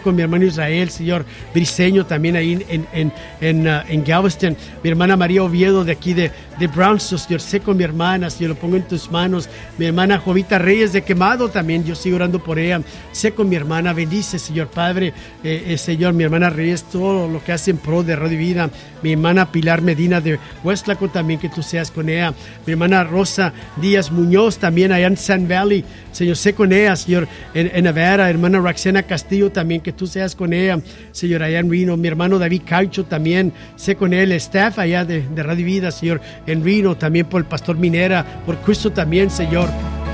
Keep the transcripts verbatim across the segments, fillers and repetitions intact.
con mi hermano Israel, Señor, Briseño también ahí en, en, en, uh, en Galveston, mi hermana María Oviedo de aquí de, de Brownsville, Señor, sé con mi hermana, Señor, lo pongo en tus manos, mi hermana Jovita Reyes de Quemado también, yo sigo orando por ella, sé con mi hermana, bendice, Señor, Padre, eh, eh, Señor, mi hermana Reyes, todo lo que hace en pro de Radio Vida, mi hermana Pilar Medina de Westlaco también, que tú seas con ella, mi hermana Rosa Díaz Muñoz también allá en Sun Valley, Señor, sé con ella, Señor, en, en Nevada, hermana Roxana Castillo también, que tú seas con ella, Señor, allá en Reno, mi hermano David Caicho también, sé con él, staff allá de, de Radio Vida, Señor, en Reno, también por el pastor Minera, por Cristo también, Señor.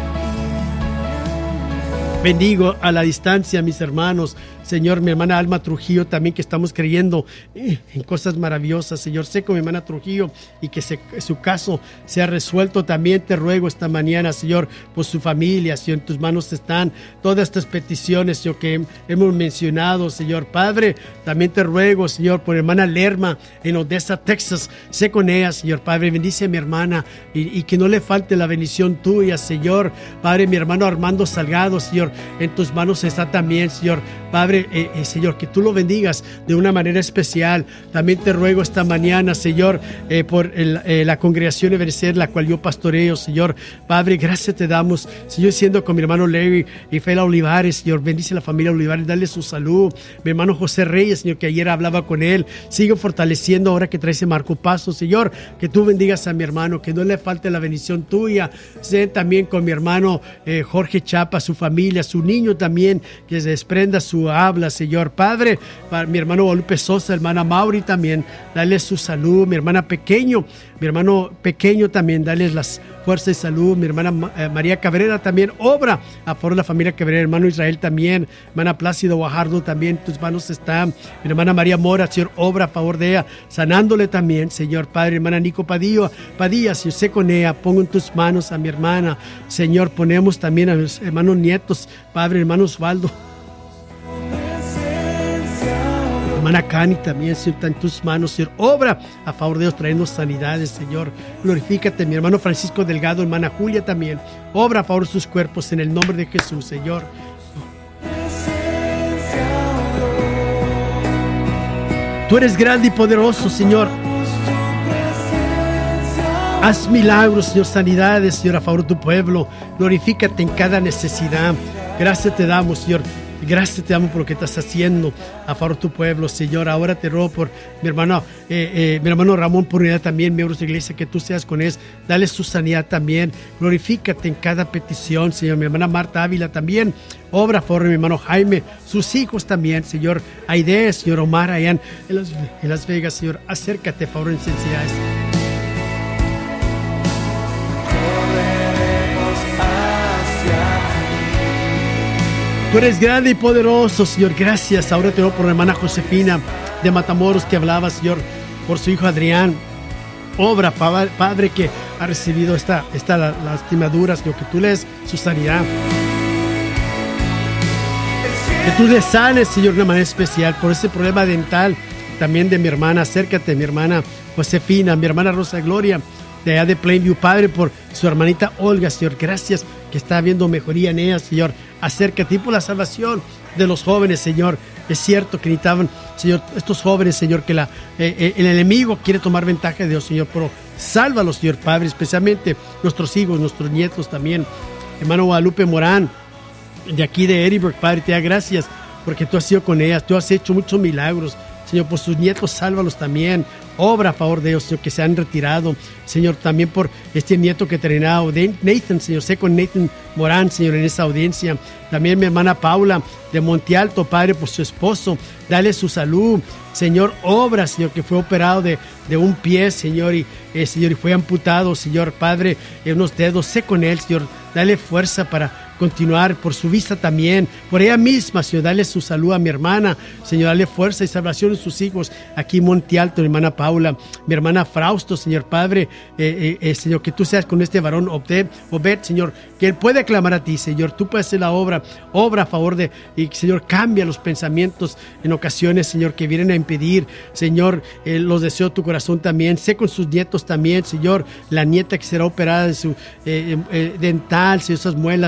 Bendigo a la distancia, mis hermanos, Señor, mi hermana Alma Trujillo también, que estamos creyendo eh, en cosas maravillosas, Señor, sé con mi hermana Trujillo y que se, su caso sea resuelto. También te ruego esta mañana, Señor, por su familia, Señor, en tus manos están todas estas peticiones, Señor, que hemos mencionado, Señor, Padre, también te ruego, Señor, por hermana Lerma en Odessa, Texas, sé con ella, Señor, Padre, bendice a mi hermana y, y que no le falte la bendición tuya, Señor, Padre, mi hermano Armando Salgado, Señor, en tus manos está también, Señor, Padre, eh, eh, Señor, que tú lo bendigas de una manera especial. También te ruego esta mañana, Señor, eh, por el, eh, la congregación Ebenecer, la cual yo pastoreo, Señor. Padre, gracias te damos, Señor, siendo con mi hermano Larry y Fela Olivares, Señor, bendice a la familia Olivares, dale su salud. Mi hermano José Reyes, Señor, que ayer hablaba con él, sigue fortaleciendo ahora que trae ese Marco Paso, Señor, que tú bendigas a mi hermano, que no le falte la bendición tuya. Sé también con mi hermano eh, Jorge Chapa, su familia, su niño también, que se desprenda su habla, Señor. Padre, para mi hermano Guadalupe Sosa, hermana Mauri también, dale su salud. Mi hermana Pequeño, mi hermano Pequeño también, dale las fuerzas y salud. Mi hermana eh, María Cabrera también, obra a favor de la familia Cabrera. Hermano Israel también, hermana Plácido Guajardo también, tus manos están. Mi hermana María Mora, Señor, obra a favor de ella, sanándole también, Señor. Padre, hermana Nico Padilla, Padilla, Señor, sé con ella, pongo en tus manos a mi hermana, Señor, ponemos también a mis hermanos nietos, Padre, hermano Osvaldo, hermana Cani también, Señor, está en tus manos, Señor, obra a favor de Dios, trayendo sanidades, Señor, glorifícate. Mi hermano Francisco Delgado, hermana Julia también, obra a favor de sus cuerpos, en el nombre de Jesús, Señor. Tú eres grande y poderoso, Señor. Haz milagros, Señor, sanidades, Señor, a favor de tu pueblo. Glorifícate en cada necesidad. Gracias te damos, Señor. Gracias te damos por lo que estás haciendo a favor de tu pueblo, Señor. Ahora te ruego por mi hermano, eh, eh, mi hermano Ramón Purneda también, miembros de la iglesia, que tú seas con él. Dale su sanidad también. Glorifícate en cada petición, Señor. Mi hermana Marta Ávila también. Obra a favor de mi hermano Jaime, sus hijos también, Señor. Aide, Señor Omar, allá en Las, en Las Vegas, Señor. Acércate a favor de necesidades. Tú eres grande y poderoso, Señor. Gracias. Ahora te doy por la hermana Josefina de Matamoros, que hablaba, Señor, por su hijo Adrián. Obra, Padre, que ha recibido esta, esta lastimaduras, Señor, que tú le des su sanidad. Que tú le sanes, Señor, de una manera especial por ese problema dental también de mi hermana. Acércate, mi hermana Josefina, mi hermana Rosa Gloria, de allá de Plainview, Padre, por su hermanita Olga, Señor. Gracias que está habiendo mejoría en ella, Señor. Acércate, y por la salvación de los jóvenes, Señor. Es cierto que necesitaban, Señor, estos jóvenes, Señor, que la, eh, eh, el enemigo quiere tomar ventaja de Dios, Señor, pero sálvalos, Señor, Padre, especialmente nuestros hijos, nuestros nietos también. Hermano Guadalupe Morán, de aquí de Edinburgh, Padre, te da gracias porque tú has sido con ellas, tú has hecho muchos milagros, Señor, por sus nietos, sálvalos también. Obra a favor de ellos, Señor, que se han retirado, Señor, también por este nieto que terminado, de Nathan, Señor, sé con Nathan Morán, Señor, en esa audiencia. También mi hermana Paula de Monte Alto, Padre, por su esposo, dale su salud, Señor. Obra, Señor, que fue operado de, de un pie, Señor, y eh, Señor, y fue amputado, Señor, Padre, en unos dedos, sé con él, Señor, dale fuerza para continuar, por su vista también, por ella misma, Señor, dale su salud a mi hermana, Señor, dale fuerza y salvación a sus hijos, aquí en Monte Alto, mi hermana Paula, mi hermana Frausto, Señor, Padre, eh, eh, Señor, que tú seas con este varón Obed, Obed, Señor, que él puede clamar a ti, Señor, tú puedes hacer la obra, obra a favor de, y Señor, cambia los pensamientos en ocasiones, Señor, que vienen a impedir, Señor, eh, los deseos de tu corazón también, sé con sus nietos también, Señor, la nieta que será operada de su eh, eh, dental, Señor, esas muelas,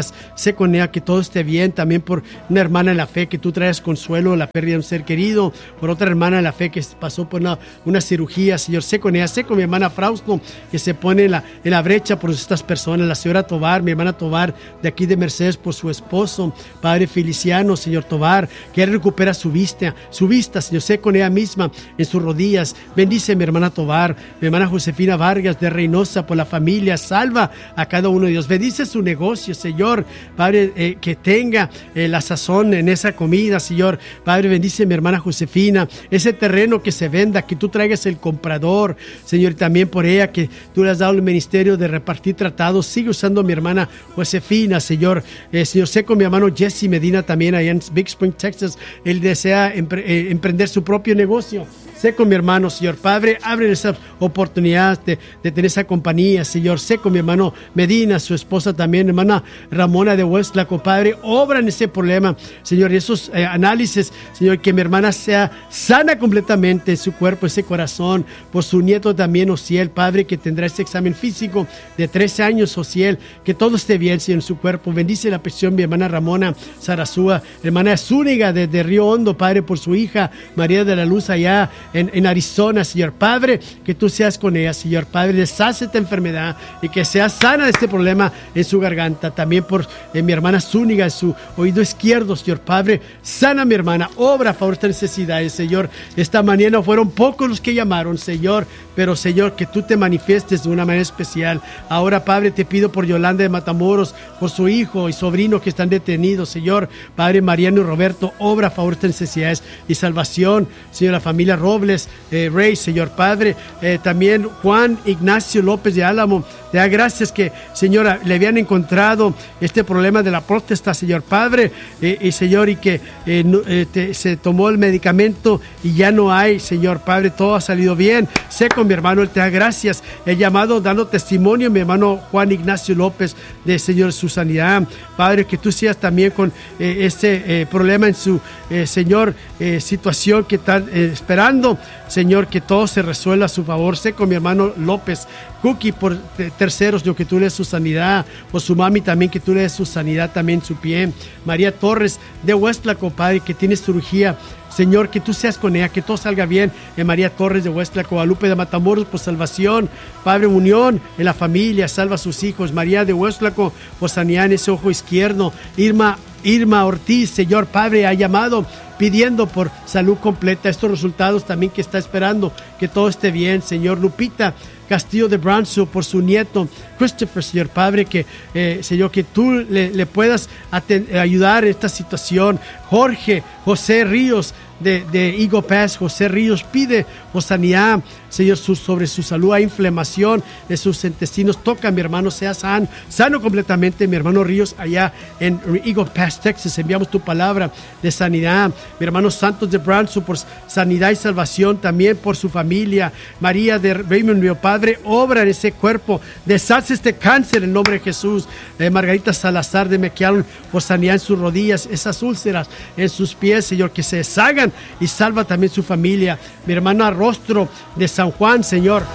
sé con ella que todo esté bien, también por una hermana en la fe que tú traes consuelo, la pérdida de un ser querido, por otra hermana en la fe que pasó por una, una cirugía, Señor, sé con ella, sé con mi hermana Frausto, que se pone en la, en la brecha por estas personas, la señora Tobar, mi hermana Tobar, de aquí de Mercedes, por su esposo, Padre Feliciano, Señor Tobar, que él recupera su vista, su vista, Señor, sé con ella misma en sus rodillas, bendice a mi hermana Tobar, mi hermana Josefina Vargas de Reynosa, por la familia, salva a cada uno de ellos, bendice su negocio, Señor, Padre, eh, que tenga eh, la sazón en esa comida, Señor, Padre, bendice a mi hermana Josefina, ese terreno que se venda, que tú traigas el comprador, Señor, y también por ella que tú le has dado el ministerio de repartir tratados, sigue usando a mi hermana Josefina, Señor, eh, Señor, sé con mi hermano Jesse Medina también allá en Big Spring, Texas, él desea empre- eh, emprender su propio negocio. Sé con mi hermano, Señor Padre, abre esa oportunidad de, de tener esa compañía, Señor. Sé con mi hermano Medina, su esposa también, hermana Ramona de Huestlaco, Padre, obra en ese problema, Señor, y esos eh, análisis, Señor, que mi hermana sea sana completamente en su cuerpo, ese corazón, por su nieto también, Ociel, Padre, que tendrá ese examen físico de trece años, Ociel, que todo esté bien, Señor, en su cuerpo. Bendice la petición, mi hermana Ramona Sarazúa, hermana Zúñiga de, de Río Hondo, Padre, por su hija María de la Luz allá En, en Arizona, Señor Padre, que tú seas con ella, Señor Padre, deshace esta enfermedad y que sea sana de este problema en su garganta, también por eh, mi hermana Zúñiga, en su oído izquierdo, Señor Padre, sana a mi hermana, obra a favor de estas necesidades, Señor. Esta mañana fueron pocos los que llamaron, Señor, pero Señor, que tú te manifiestes de una manera especial. Ahora, Padre, te pido por Yolanda de Matamoros, por su hijo y sobrino que están detenidos, Señor Padre, Mariano y Roberto, obra a favor de estas necesidades y salvación, Señor, la familia Robles, Eh, Rey, Señor Padre, eh, también Juan Ignacio López de Álamo, te da gracias que, Señora, le habían encontrado este problema de la próstata, Señor Padre, eh, y Señor, y que eh, no, eh, te, se tomó el medicamento y ya no hay, Señor Padre, todo ha salido bien. Sé con mi hermano, él te da gracias, he llamado dando testimonio, mi hermano Juan Ignacio López, de Señor, su sanidad, Padre, que tú seas también con eh, este eh, problema en su, eh, Señor, eh, situación que están eh, esperando, Señor, que todo se resuelva a su favor. Sé con mi hermano López Cookie por terceros, yo que tú le des su sanidad, por su mami también, que tú le des su sanidad también en su pie. María Torres de Huestlaco, Padre, que tiene cirugía, Señor, que tú seas con ella, que todo salga bien en María Torres de Huestlaco. Guadalupe de Matamoros por salvación, Padre, unión en la familia, salva a sus hijos. María de Huestlaco por sanidad en ese ojo izquierdo. Irma Irma Ortiz, Señor Padre, ha llamado pidiendo por salud completa, estos resultados también que está esperando, que todo esté bien, Señor. Lupita Castillo de Brownsville por su nieto Christopher, Señor Padre, que eh, Señor, que tú le, le puedas ayudar en esta situación. Jorge José Ríos de, de Eagle Pass, José Ríos pide por sanidad, Señor, su, sobre su salud. Hay inflamación de sus intestinos, toca a mi hermano, sea sano, sano completamente, mi hermano Ríos allá en Eagle Pass, Texas. Enviamos tu palabra de sanidad. Mi hermano Santos de Brownsville por sanidad y salvación, también por su familia. María de Raymondville, Padre, obra en ese cuerpo, deshace este cáncer en el nombre de Jesús. eh, Margarita Salazar de McAllen por sanidad en sus rodillas, esas úlceras en sus pies, Señor, que se deshagan, y salva también su familia. Mi hermana Rostro de San Juan, Señor,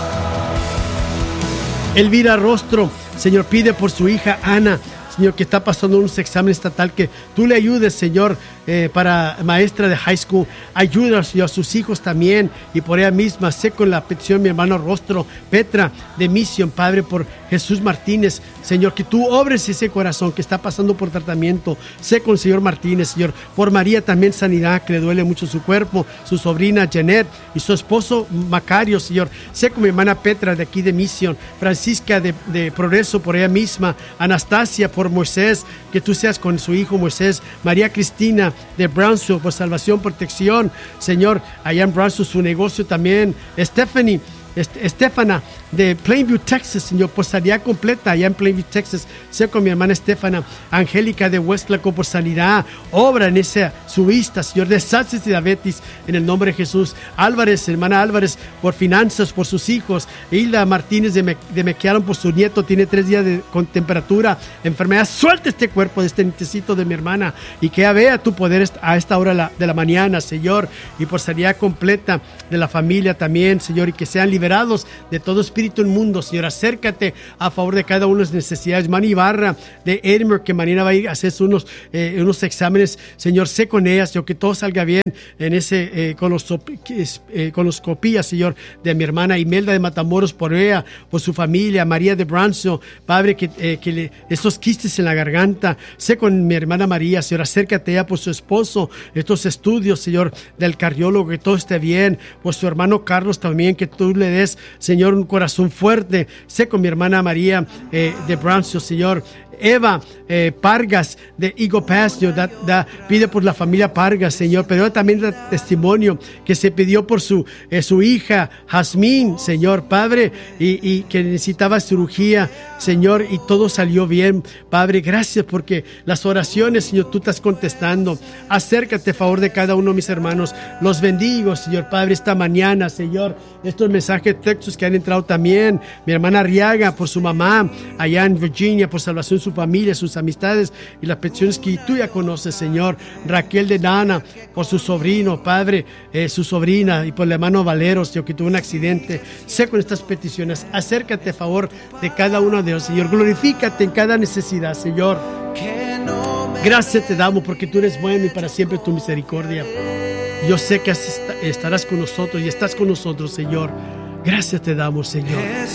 Elvira Rostro, Señor, pide por su hija Ana, Señor, que está pasando un examen estatal, que tú le ayudes, Señor, eh, para maestra de high school. Ayuda, Señor, a sus hijos también, y por ella misma. Sé con la petición mi hermano Rostro Petra de Misión, Padre, por Jesús Martínez, Señor, que tú obres ese corazón que está pasando por tratamiento. Sé con el Señor Martínez, Señor, por María también sanidad, que le duele mucho su cuerpo, su sobrina Janet y su esposo Macario, Señor. Sé con mi hermana Petra de aquí de Misión, Francisca de, de Progreso, por ella misma. Anastasia por Moisés, que tú seas con su hijo Moisés. María Cristina de Brownsville por salvación, protección, Señor, allá en Brownsville, su negocio también. Stephanie Estefana de Plainview, Texas, Señor, por sanidad completa allá en Plainview, Texas. Sé con mi hermana Estefana. Angélica de Huestlaco por sanidad, obra en esa su vista, Señor, deshace esa diabetes en el nombre de Jesús. Álvarez, hermana Álvarez, por finanzas, por sus hijos. Hilda Martínez de, Me, de Mequearon por su nieto, tiene tres días de, con temperatura, enfermedad. Suelta este cuerpo de este nietecito de mi hermana, y que vea tu poder a esta hora de la, de la mañana, Señor, y por sanidad completa de la familia también, Señor, y que sean liberados liberados de todo espíritu inmundo, Señor. Acércate a favor de cada una de las necesidades. Mani Ibarra de Edmer, que mañana va a ir a hacer unos, eh, unos exámenes, Señor, sé con ellas, Señor, que todo salga bien en ese eh, eh, coloscopía, Señor, de mi hermana Imelda de Matamoros, por ella, por su familia, María de Branzo, Padre, que, eh, que le, estos quistes en la garganta, sé con mi hermana María, Señor, acércate a ella por su esposo, estos estudios, Señor, del cardiólogo, que todo esté bien, por su hermano Carlos también, que tú le des, Señor, un corazón fuerte, sé con mi hermana María eh, de Branzo, Señor. Eva eh, Pargas de Eagle Pass, Señor, da, da, pide por la familia Pargas, Señor, pero también da testimonio que se pidió por su, eh, su hija Jazmín, Señor, Padre, y, y que necesitaba cirugía, Señor, y todo salió bien, Padre. Gracias porque las oraciones, Señor, tú estás contestando. Acércate a favor de cada uno de mis hermanos. Los bendigo, Señor, Padre, esta mañana, Señor, estos mensajes, textos que han entrado también. Mi hermana Arriaga, por su mamá, allá en Virginia, por salvación de su familia, sus amistades y las peticiones que tú ya conoces, Señor. Raquel de Nana, por su sobrino, Padre, eh, su sobrina, y por el hermano Valero, Señor, que tuvo un accidente. Sé con estas peticiones. Acércate a favor de cada uno de ellos, Señor. Glorifícate en cada necesidad, Señor. Gracias te damos porque tú eres bueno y para siempre tu misericordia. Yo sé que estarás con nosotros y estás con nosotros, Señor. Gracias te damos, Señor.